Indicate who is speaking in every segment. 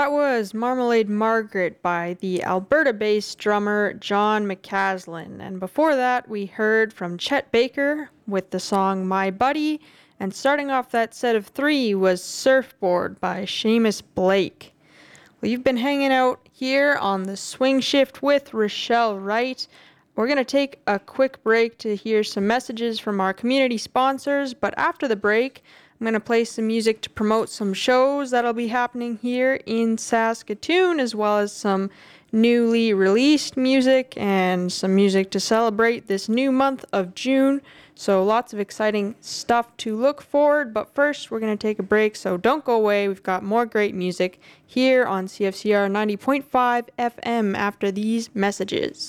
Speaker 1: That was Marmalade Margaret by the Alberta-based drummer John McCaslin. And before that, we heard from Chet Baker with the song My Buddy. And starting off that set of three was Surfboard by Seamus Blake. Well, you've been hanging out here on the Swing Shift with Rochelle Wright. We're going to take a quick break to hear some messages from our community sponsors, but after the break, I'm going to play some music to promote some shows that'll be happening here in Saskatoon, as well as some newly released music and some music to celebrate this new month of June. So lots of exciting stuff to look forward. But first, we're going to take a break, so don't go away. We've got more great music here on CFCR 90.5 FM after these messages.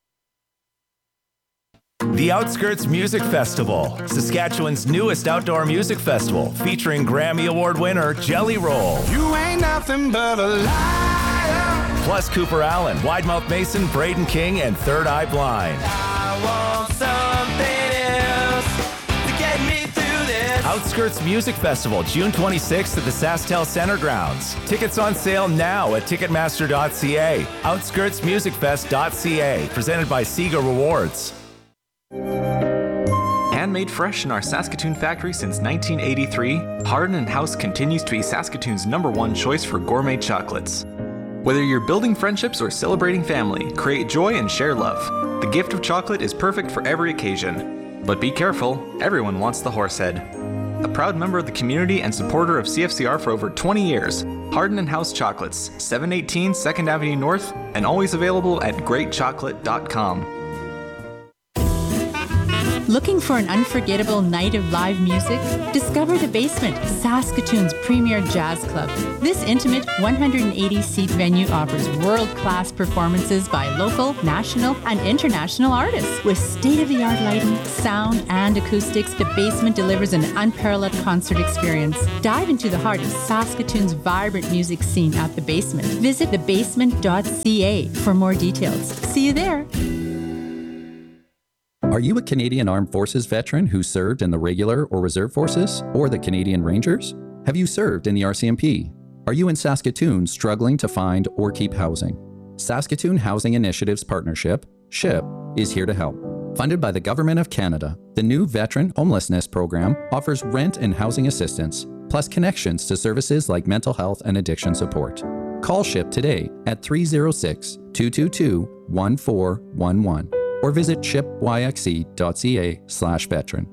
Speaker 2: The Outskirts Music Festival, Saskatchewan's newest outdoor music festival, featuring Grammy Award winner Jelly Roll.
Speaker 3: You ain't nothing but a liar.
Speaker 2: Plus Cooper Allen, Widemouth Mason, Braden King, and Third Eye Blind.
Speaker 3: I want something else to get me through this.
Speaker 2: Outskirts Music Festival, June 26th at the SaskTel Center Grounds. Tickets on sale now at Ticketmaster.ca. OutskirtsMusicFest.ca, presented by Sega Rewards.
Speaker 4: Handmade fresh in our Saskatoon factory since 1983, Hardin & House continues to be Saskatoon's #1 choice for gourmet chocolates. Whether you're building friendships or celebrating family, create joy and share love. The gift of chocolate is perfect for every occasion. But be careful, everyone wants the Horsehead. A proud member of the community and supporter of CFCR for over 20 years, Hardin & House Chocolates, 718 2nd Avenue North, and always available at greatchocolate.com.
Speaker 5: Looking for an unforgettable night of live music? Discover The Basement, Saskatoon's premier jazz club. This intimate 180-seat venue offers world-class performances by local, national, and international artists. With state-of-the-art lighting, sound, and acoustics, The Basement delivers an unparalleled concert experience. Dive into the heart of Saskatoon's vibrant music scene at The Basement. Visit thebasement.ca for more details. See you there.
Speaker 6: Are you a Canadian Armed Forces veteran who served in the regular or reserve forces or the Canadian Rangers? Have you served in the RCMP? Are you in Saskatoon struggling to find or keep housing? Saskatoon Housing Initiatives Partnership, SHIP, is here to help. Funded by the Government of Canada, the new Veteran Homelessness Program offers rent and housing assistance, plus connections to services like mental health and addiction support. Call SHIP today at 306-222-1411. or visit shippyxe.ca/veteran.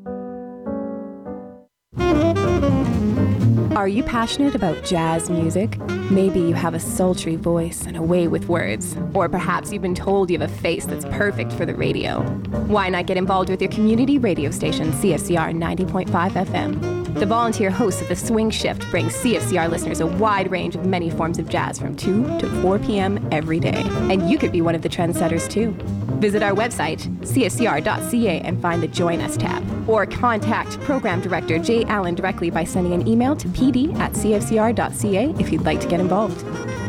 Speaker 7: Are you passionate about jazz music? Maybe you have a sultry voice and a way with words. Or perhaps you've been told you have a face that's perfect for the radio. Why not get involved with your community radio station, CFCR 90.5 FM? The volunteer hosts of the Swing Shift brings CFCR listeners a wide range of many forms of jazz from 2 to 4 p.m. every day. And you could be one of the trendsetters too. Visit our website, cfcr.ca, and find the Join Us tab. Or contact Program Director Jay Allen directly by sending an email to pd@cfcr.ca if you'd like to get involved.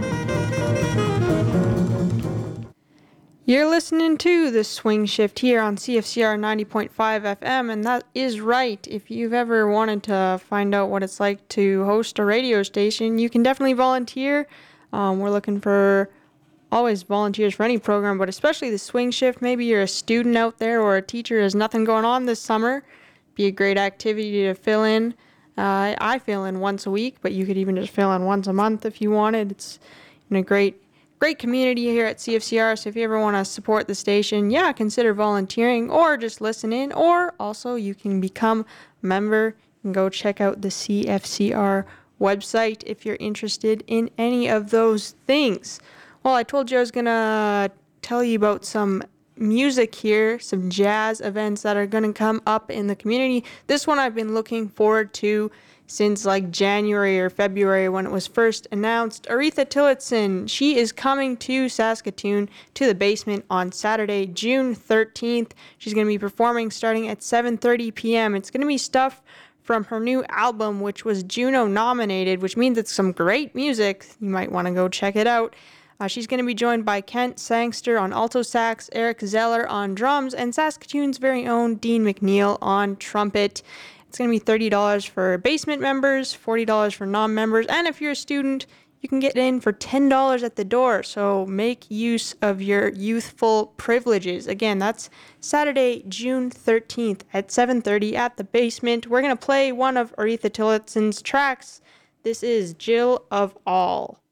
Speaker 1: You're listening to the Swing Shift here on CFCR 90.5 FM, and that is right. If you've ever wanted to find out what it's like to host a radio station, you can definitely volunteer. We're looking for always volunteers for any program, but especially the Swing Shift. Maybe you're a student out there or a teacher, has nothing going on this summer. Be a great activity to fill in. I fill in once a week, but you could even just fill in once a month if you wanted. It's a great community here at CFCR, so if you ever want to support the station, consider volunteering or just listen in, or also you can become a member. You can go check out the CFCR website if you're interested in any of those things. Well, I told you I was going to tell you about some music here, some jazz events that are going to come up in the community. This one I've been looking forward to since like January or February when it was first announced. Aretha Tillotson, she is coming to Saskatoon to the Basement on Saturday, June 13th. She's going to be performing starting at 7:30 p.m. It's going to be stuff from her new album, which was Juno nominated, which means it's some great music. You might want to go check it out. She's going to be joined by Kent Sangster on alto sax, Eric Zeller on drums, and Saskatoon's very own Dean McNeil on trumpet. It's going to be $30 for Basement members, $40 for non-members, and if you're a student, you can get in for $10 at the door, so make use of your youthful privileges. Again, that's Saturday, June 13th at 7:30 at the Basement. We're going to play one of Aretha Tillotson's tracks. This is Jill of All.